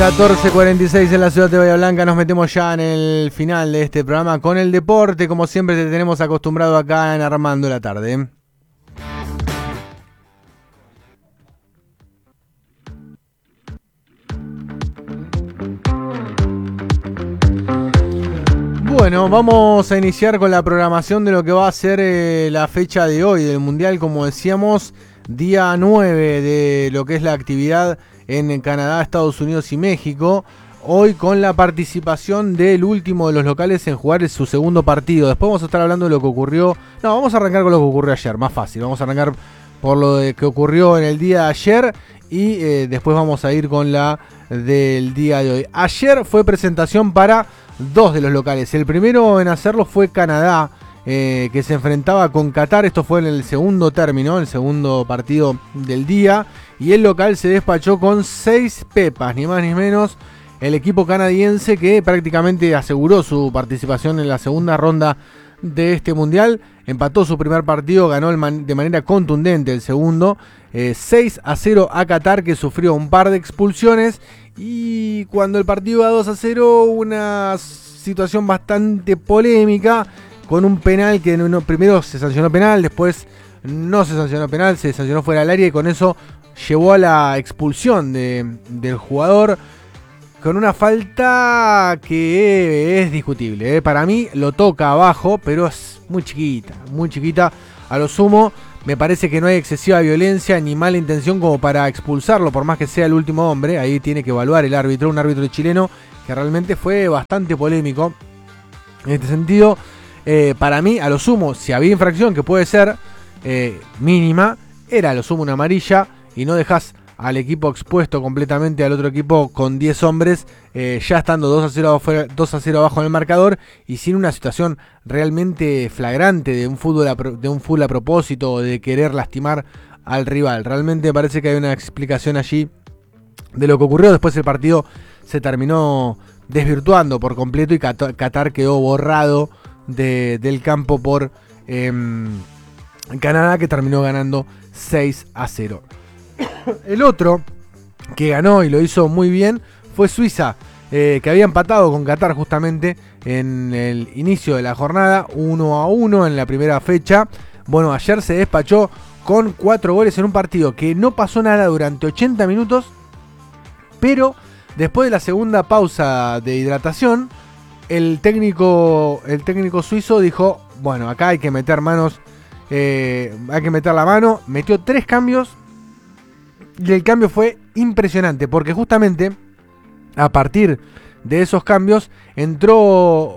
14:46 en la ciudad de Bahía Blanca. Nos metemos ya en el final de este programa con el deporte. Como siempre te tenemos acostumbrado acá en Armando la Tarde. Bueno, vamos a iniciar con la programación de lo que va a ser la fecha de hoy del Mundial. Como decíamos, día 9 de lo que es la actividad en Canadá, Estados Unidos y México. Hoy con la participación del último de los locales en jugar su segundo partido. Después vamos a estar hablando de lo que ocurrió. No, vamos a arrancar con lo que ocurrió ayer, más fácil. Vamos a arrancar por lo que ocurrió en el día de ayer y después vamos a ir con la del día de hoy. Ayer fue presentación para dos de los locales. El primero en hacerlo fue Canadá, que se enfrentaba con Qatar. Esto fue en el segundo término, el segundo partido del día. Y el local se despachó con 6 pepas, ni más ni menos. El equipo canadiense que prácticamente aseguró su participación en la segunda ronda de este mundial. Empató su primer partido, ganó de manera contundente el segundo. 6-0 a Qatar, que sufrió un par de expulsiones. Y cuando el partido iba 2-0, una situación bastante polémica, con un penal que primero se sancionó penal, después no se sancionó penal, se sancionó fuera del área y con eso llevó a la expulsión del jugador, con una falta que es discutible. Para mí lo toca abajo, pero es muy chiquita. A lo sumo, me parece que no hay excesiva violencia ni mala intención como para expulsarlo, por más que sea el último hombre. Ahí tiene que evaluar el árbitro, un árbitro chileno que realmente fue bastante polémico en este sentido. Para mí, a lo sumo, si había infracción, que puede ser mínima, era a lo sumo una amarilla y no dejás al equipo expuesto completamente al otro equipo con 10 hombres, ya estando 2-0 abajo en el marcador y sin una situación realmente flagrante de un fútbol a propósito o de querer lastimar al rival. Realmente me parece que hay una explicación allí de lo que ocurrió. Después el partido se terminó desvirtuando por completo y Qatar quedó borrado del campo por Canadá, que terminó ganando 6-0. El otro que ganó y lo hizo muy bien fue Suiza, que había empatado con Qatar justamente en el inicio de la jornada, 1-1 en la primera fecha. Bueno, ayer se despachó con 4 goles en un partido que no pasó nada durante 80 minutos, pero después de la segunda pausa de hidratación, el técnico suizo dijo, bueno, acá hay que meter manos, hay que meter la mano. Metió 3 cambios y el cambio fue impresionante, porque justamente a partir de esos cambios entró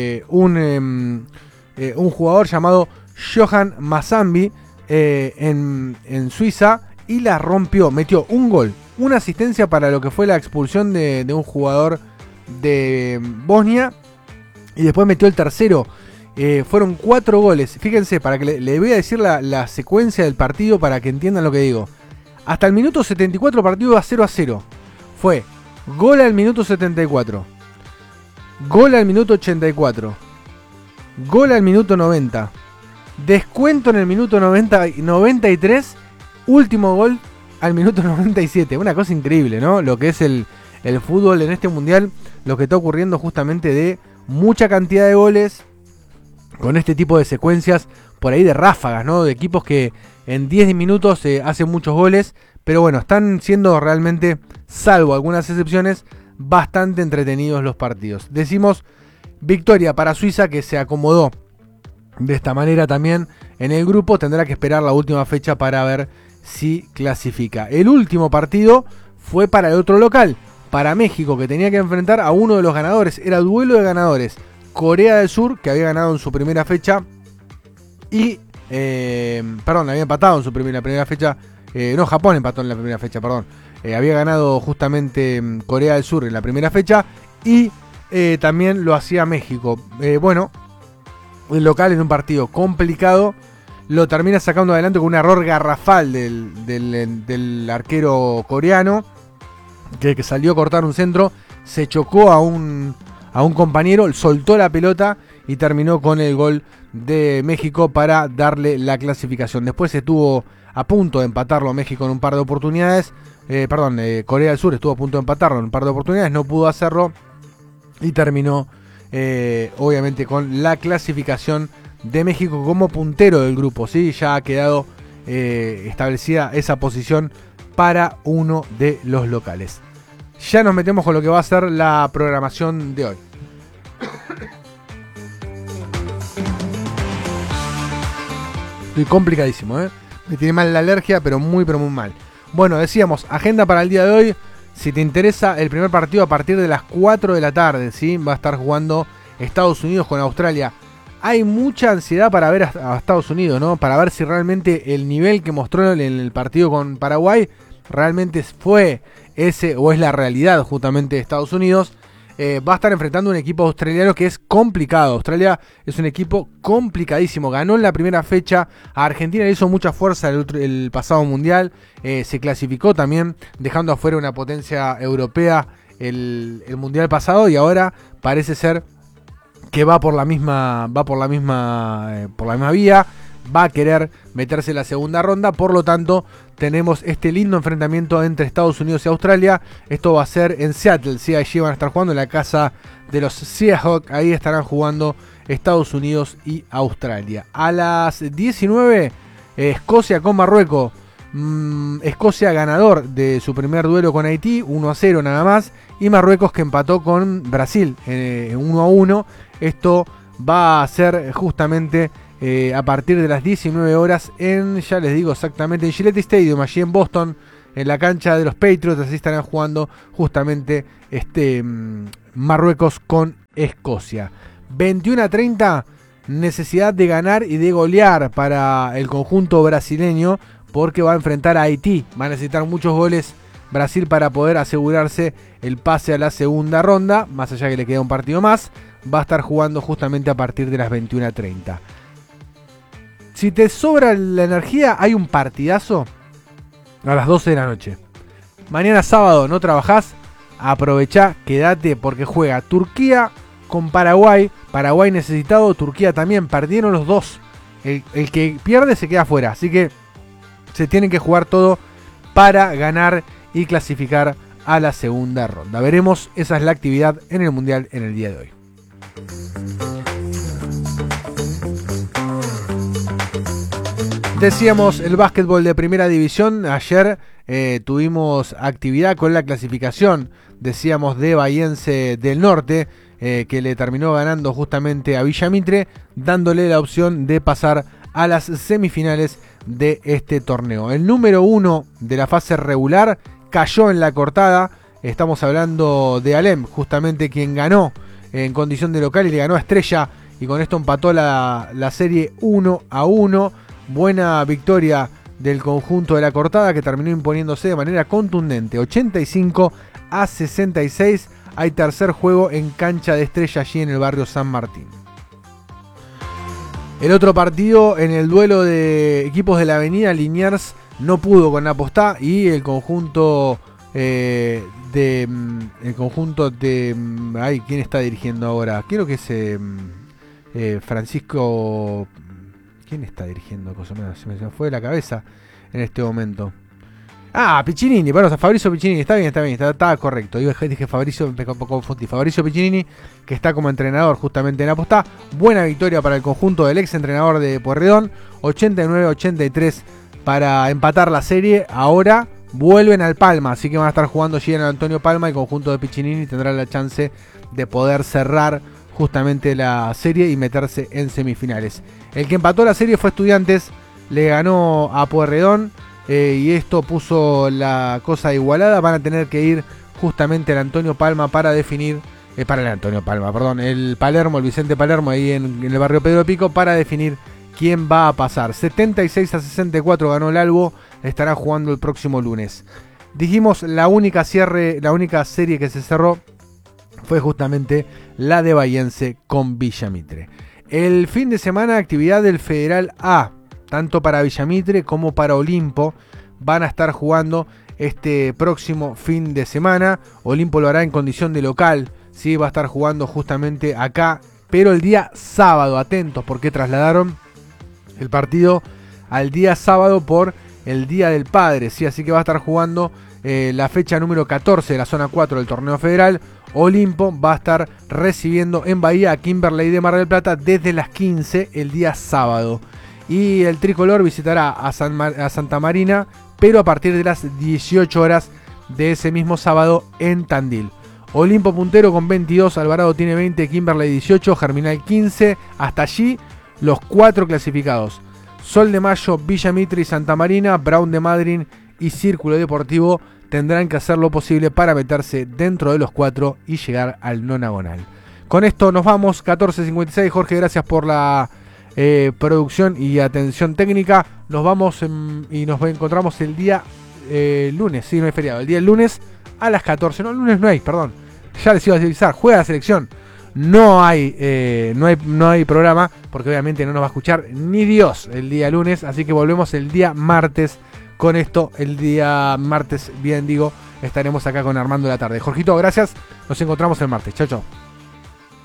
un jugador llamado Johan Mazambi en Suiza y la rompió. Metió un gol, una asistencia para lo que fue la expulsión de un jugador de Bosnia y después metió el tercero. Fueron 4 goles. Fíjense, para que le voy a decir la secuencia del partido para que entiendan lo que digo. Hasta el minuto 74 el partido iba 0-0. Fue gol al minuto 74, gol al minuto 84, gol al minuto 90, descuento en el minuto 93, último gol al minuto 97. Una cosa increíble, ¿no? Lo que es el fútbol en este mundial, lo que está ocurriendo justamente de mucha cantidad de goles, con este tipo de secuencias por ahí de ráfagas, ¿no? De equipos que en 10 minutos hacen muchos goles, pero bueno, están siendo realmente, salvo algunas excepciones, bastante entretenidos los partidos. Decimos victoria para Suiza, que se acomodó de esta manera también en el grupo. Tendrá que esperar la última fecha para ver si clasifica. El último partido fue para el otro local, para México, que tenía que enfrentar a uno de los ganadores. Era duelo de ganadores. Corea del Sur, que había ganado en su primera fecha y había empatado en su primera fecha. Japón empató en la primera fecha, había ganado justamente Corea del Sur en la primera fecha y también lo hacía México. El local en un partido complicado lo termina sacando adelante con un error garrafal del arquero coreano, que salió a cortar un centro, se chocó a un compañero, soltó la pelota y terminó con el gol de México para darle la clasificación. Después estuvo a punto de empatarlo a México en un par de oportunidades, Corea del Sur estuvo a punto de empatarlo en un par de oportunidades, no pudo hacerlo y terminó obviamente con la clasificación de México como puntero del grupo, ¿sí? Ya ha quedado establecida esa posición para uno de los locales. Ya nos metemos con lo que va a ser la programación de hoy. Estoy complicadísimo, me tiene mal la alergia, pero muy mal. Bueno, decíamos, agenda para el día de hoy. Si te interesa, el primer partido a partir de las 4 de la tarde, ¿sí? Va a estar jugando Estados Unidos con Australia. Hay mucha ansiedad para ver a Estados Unidos, ¿no? Para ver si realmente el nivel que mostró en el partido con Paraguay realmente fue ese o es la realidad justamente de Estados Unidos. Va a estar enfrentando un equipo australiano que es complicado. Australia es un equipo complicadísimo. Ganó en la primera fecha. A Argentina le hizo mucha fuerza el pasado mundial. Se clasificó también, dejando afuera una potencia europea el mundial pasado. Y ahora parece ser que va por la misma vía. Va a querer meterse en la segunda ronda. Por lo tanto, tenemos este lindo enfrentamiento entre Estados Unidos y Australia. Esto va a ser en Seattle, ¿sí? Allí van a estar jugando en la casa de los Seahawks. Ahí estarán jugando Estados Unidos y Australia. A las 19, Escocia con Marruecos. Escocia ganador de su primer duelo con Haití, 1-0 nada más. Y Marruecos que empató con Brasil, 1-1. Esto va a ser justamente a partir de las 19 horas ya les digo exactamente, en Gillette Stadium, allí en Boston, en la cancha de los Patriots. Así estarán jugando justamente Marruecos con Escocia. 21-30, necesidad de ganar y de golear para el conjunto brasileño, porque va a enfrentar a Haití. Va a necesitar muchos goles Brasil para poder asegurarse el pase a la segunda ronda, más allá que le queda un partido más. Va a estar jugando justamente a partir de las 21:30. Si te sobra la energía, hay un partidazo a las 12 de la noche. Mañana sábado no trabajás, aprovechá, quédate, porque juega Turquía con Paraguay. Paraguay necesitado, Turquía también. Perdieron los dos. El que pierde se queda fuera. Así que se tienen que jugar todo para ganar y clasificar a la segunda ronda. Veremos, esa es la actividad en el Mundial en el día de hoy. Decíamos el básquetbol de primera división. Ayer tuvimos actividad con la clasificación, decíamos, de Bahiense del Norte, que le terminó ganando justamente a Villa Mitre, dándole la opción de pasar a las semifinales de este torneo. El número 1 de la fase regular cayó en la cortada. Estamos hablando de Alem, justamente quien ganó en condición de local y le ganó a Estrella, y con esto empató la serie 1-1. Buena victoria del conjunto de la cortada, que terminó imponiéndose de manera contundente, 85-66. Hay tercer juego en cancha de Estrella allí en el barrio San Martín. El otro partido, en el duelo de equipos de la avenida, Liniers no pudo con Apostá, y el conjunto de ¿quién está dirigiendo ahora? Creo que es Francisco. ¿Quién está dirigiendo? Se me fue de la cabeza en este momento. Piccinini, bueno, Fabrizio Piccinini, está bien, está correcto. Dije Fabrizio, me confundí. Fabrizio Piccinini, que está como entrenador justamente en Apostá. Buena victoria para el conjunto del ex entrenador de Pueyrredón, 89-83 para empatar la serie. Ahora vuelven al Palma, así que van a estar jugando allí en el Antonio Palma, y el conjunto de Piccinini tendrá la chance de poder cerrar justamente la serie y meterse en semifinales. El que empató la serie fue Estudiantes, le ganó a Pueyrredón, y esto puso la cosa igualada. Van a tener que ir justamente al Antonio Palma para definir, el Palermo, el Vicente Palermo, ahí en el barrio Pedro Pico, para definir quién va a pasar. 76-64 ganó el Albo, estará jugando el próximo lunes. Dijimos, la única serie que se cerró fue justamente la de Bahiense con Villa Mitre. El fin de semana, actividad del Federal A, tanto para Villa Mitre como para Olimpo. Van a estar jugando este próximo fin de semana. Olimpo lo hará en condición de local, ¿sí? Va a estar jugando justamente acá, pero el día sábado. Atentos, porque trasladaron el partido al día sábado por el Día del Padre, ¿sí? Así que va a estar jugando la fecha número 14 de la zona 4 del torneo federal. Olimpo va a estar recibiendo en Bahía a Kimberley de Mar del Plata desde las 15 el día sábado. Y el tricolor visitará a Santa Marina, pero a partir de las 18 horas de ese mismo sábado en Tandil. Olimpo puntero con 22, Alvarado tiene 20, Kimberley 18, Germinal 15. Hasta allí los 4 clasificados. Sol de Mayo, Villa Mitre y Santa Marina, Brown de Madryn y Círculo Deportivo tendrán que hacer lo posible para meterse dentro de los 4 y llegar al nonagonal. Con esto nos vamos, 14:56. Jorge, gracias por la producción y atención técnica. Nos vamos y nos encontramos el día lunes, sí, no hay feriado, el día lunes a las 14. No, el lunes no hay, perdón. Ya les iba a avisar, juega la selección. No hay programa, porque obviamente no nos va a escuchar ni Dios el día lunes, así que volvemos el día martes. Con esto, el día martes, bien digo, estaremos acá con Armando de la Tarde. Jorgito, gracias, nos encontramos el martes. Chau, chau.